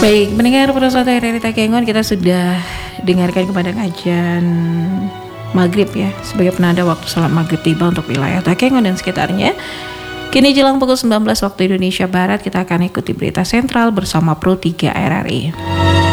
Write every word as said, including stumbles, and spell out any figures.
Baik, mendengar perusahaan R R I Takengon, kita sudah dengarkan kepada kajian maghrib ya, sebagai penanda waktu salat maghrib tiba untuk wilayah Takengon dan sekitarnya. Kini jelang pukul sembilan belas waktu Indonesia Barat, kita akan ikuti berita sentral bersama Pro tiga R R I.